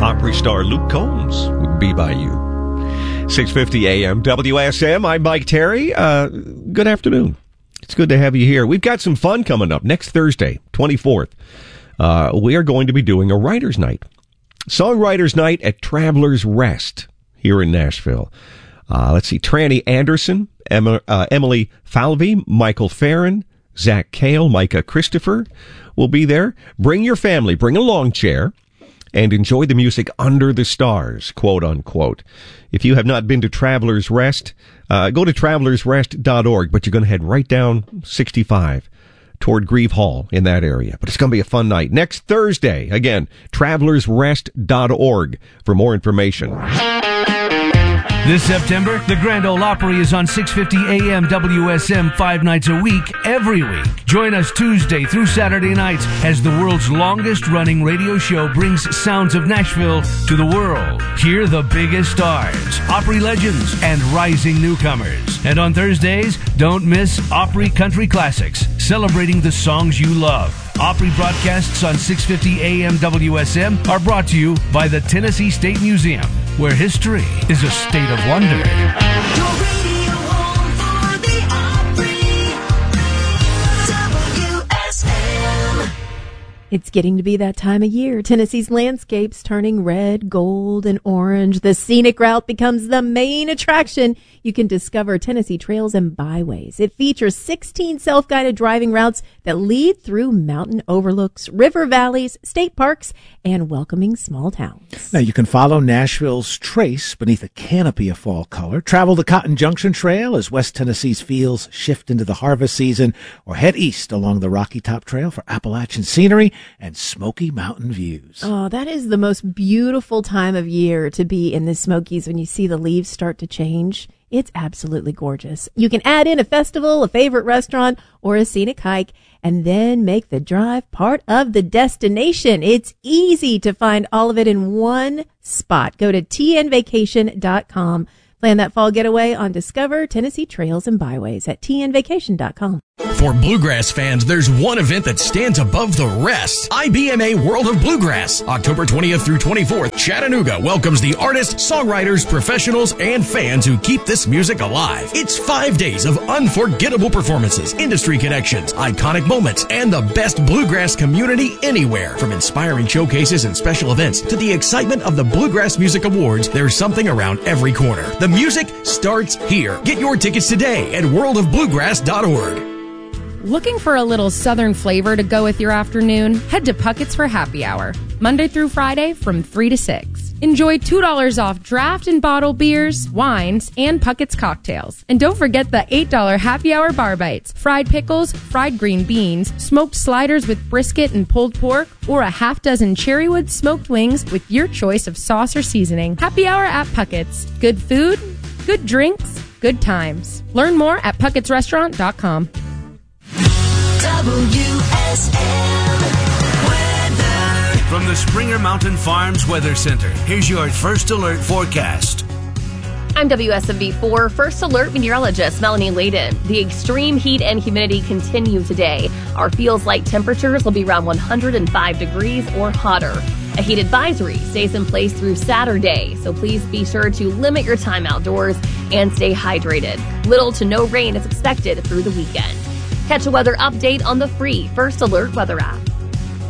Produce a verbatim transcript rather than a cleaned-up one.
Opry star Luke Combs would be by you. six fifty A M W S M. I'm Mike Terry. Uh, good afternoon. It's good to have you here. We've got some fun coming up next Thursday, twenty-fourth. Uh, we are going to be doing a writer's night. Songwriter's night at Travelers Rest here in Nashville. Uh, let's see, Tranny Anderson, Emma, uh, Emily Falvey, Michael Farron, Zach Kale, Micah Christopher will be there. Bring your family, bring a lawn chair, and enjoy the music under the stars, quote unquote. If you have not been to Travelers Rest, uh, go to travelers rest dot org, but you're going to head right down sixty-five toward Grieve Hall in that area. But it's going to be a fun night. Next Thursday, again, travelers rest dot org for more information. This September, the Grand Ole Opry is on six fifty A M W S M five nights a week, every week. Join us Tuesday through Saturday nights as the world's longest-running radio show brings sounds of Nashville to the world. Hear the biggest stars, Opry legends, and rising newcomers. And on Thursdays, don't miss Opry Country Classics, celebrating the songs you love. Opry broadcasts on six fifty A M W S M are brought to you by the Tennessee State Museum, where history is a state of wonder. Your radio home for the Opry, W S M. It's getting to be that time of year. Tennessee's landscapes turning red, gold, and orange. The scenic route becomes the main attraction. You can discover Tennessee Trails and Byways. It features sixteen self-guided driving routes that lead through mountain overlooks, river valleys, state parks, and welcoming small towns. Now, you can follow Nashville's trace beneath a canopy of fall color, travel the Cotton Junction Trail as West Tennessee's fields shift into the harvest season, or head east along the Rocky Top Trail for Appalachian scenery and Smoky Mountain views. Oh, that is the most beautiful time of year to be in the Smokies when you see the leaves start to change. It's absolutely gorgeous. You can add in a festival, a favorite restaurant, or a scenic hike, and then make the drive part of the destination. It's easy to find all of it in one spot. Go to T N vacation dot com. Plan that fall getaway on Discover Tennessee Trails and Byways at T N vacation dot com. For bluegrass fans, there's one event that stands above the rest. I B M A World of Bluegrass, October twentieth through twenty-fourth. Chattanooga welcomes the artists, songwriters, professionals, and fans who keep this music alive. It's five days of unforgettable performances, industry connections, iconic moments, and the best bluegrass community anywhere. From inspiring showcases and special events to the excitement of the Bluegrass Music Awards, there's something around every corner. The music starts here. Get your tickets today at world of bluegrass dot org. Looking for a little southern flavor to go with your afternoon? Head to Puckett's for happy hour, Monday through Friday from three to six. Enjoy two dollars off draft and bottle beers, wines, and Puckett's cocktails. And don't forget the eight dollars happy hour bar bites, fried pickles, fried green beans, smoked sliders with brisket and pulled pork, or a half dozen cherrywood smoked wings with your choice of sauce or seasoning. Happy hour at Puckett's. Good food, good drinks, good times. Learn more at pucketts restaurant dot com. W S M weather. From the Springer Mountain Farms Weather Center, here's your First Alert forecast. I'm W S M V four First Alert meteorologist Melanie Layden. The extreme heat and humidity continue today. Our feels like temperatures will be around one hundred five degrees or hotter. A heat advisory stays in place through Saturday, so please be sure to limit your time outdoors and stay hydrated. Little to no rain is expected through the weekend. Catch a weather update on the free First Alert weather app.